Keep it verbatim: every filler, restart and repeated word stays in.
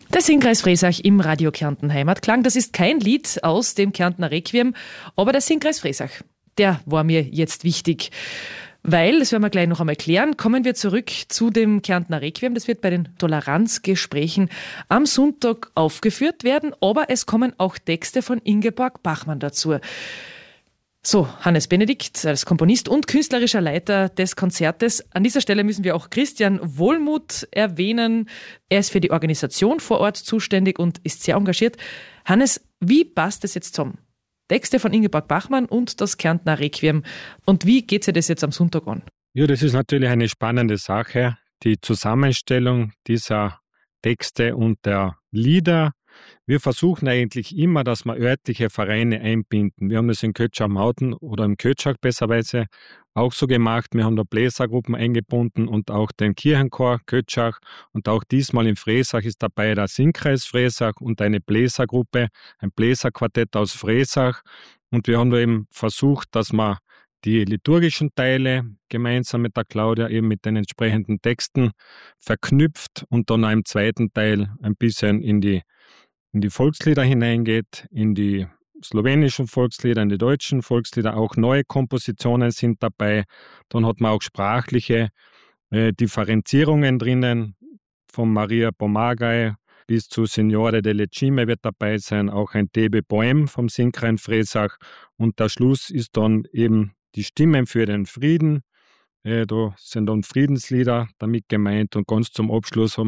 Der Singkreis Fressach im Radio Kärnten Heimatklang, das ist kein Lied aus dem Kärntner Requiem, aber der Singkreis Fressach, der war mir jetzt wichtig. Weil, das werden wir gleich noch einmal klären, kommen wir zurück zu dem Kärntner Requiem. Das wird bei den Toleranzgesprächen am Sonntag aufgeführt werden, aber es kommen auch Texte von Ingeborg Bachmann dazu. So, Hannes Benedikt als Komponist und künstlerischer Leiter des Konzertes. An dieser Stelle müssen wir auch Christian Wohlmuth erwähnen. Er ist für die Organisation vor Ort zuständig und ist sehr engagiert. Hannes, wie passt es jetzt zusammen? Texte von Ingeborg Bachmann und das Kärntner Requiem. Und wie geht sich das jetzt am Sonntag an? Ja, das ist natürlich eine spannende Sache. Die Zusammenstellung dieser Texte und der Lieder. Wir versuchen eigentlich immer, dass wir örtliche Vereine einbinden. Wir haben das in Kötschach-Mauten oder im Kötschach besserweise auch so gemacht. Wir haben da Bläsergruppen eingebunden und auch den Kirchenchor Kötschach. Und auch diesmal in Fressach ist dabei der Singkreis Fressach und eine Bläsergruppe, ein Bläserquartett aus Fressach. Und wir haben da eben versucht, dass wir die liturgischen Teile gemeinsam mit der Claudia eben mit den entsprechenden Texten verknüpft und dann im zweiten Teil ein bisschen in die in die Volkslieder hineingeht, in die slowenischen Volkslieder, in die deutschen Volkslieder, auch neue Kompositionen sind dabei. Dann hat man auch sprachliche äh, Differenzierungen drinnen, von Maria Pomagaj bis zu Signore delle Cime wird dabei sein, auch ein Thebe Poem vom Singkreis Fressach. Und der Schluss ist dann eben die Stimmen für den Frieden. Äh, da sind dann Friedenslieder damit gemeint und ganz zum Abschluss haben